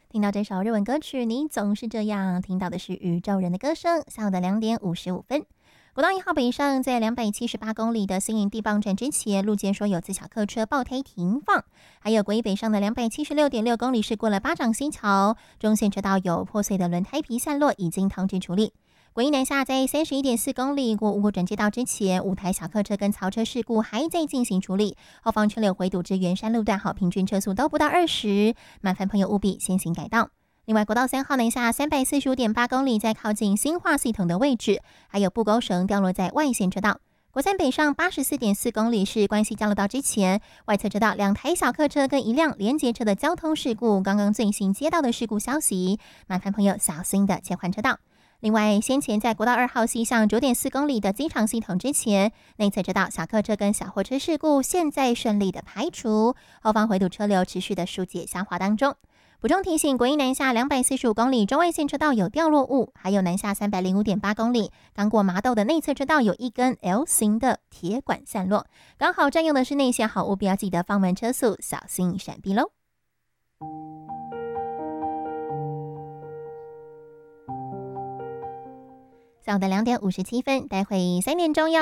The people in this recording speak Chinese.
听到这首日文歌曲，你总是这样。听到的是宇宙人的歌声。下午的2点55分，国道1号北上，在278公里的新营地磅站之前，路肩说有自小客车爆胎停放。还有国一北上的276.6公里是过了巴掌新桥，中线车道有破碎的轮胎皮散落，已经通知处理。国一南下在31.4公里过五股转接道之前，5台小客车跟槽车事故还在进行处理，后方车流回堵至圆山路段，好，平均车速都不到20，麻烦朋友务必先行改道。另外，国道3号南下345.8公里，在靠近新化系统的位置，还有布钩绳掉落在外线车道。国三北上84.4公里是关西交流道之前，外侧车道2台小客车跟1辆连接车的交通事故，刚刚最新接到的事故消息，麻烦朋友小心的切换车道。另外，先前在国道2号西向9.4公里的机场系统之前，内侧车道小客车跟小货车事故现在顺利的排除，后方回堵车流持续的疏解消化当中。补充提醒，国一南下245公里中外线车道有掉落物，还有南下305.8公里刚过麻豆的内侧车道有一根 L 型的铁管散落，刚好占用的是内线，好，务必要记得放慢车速，小心闪避喽。下午的2点57分，待会3点钟要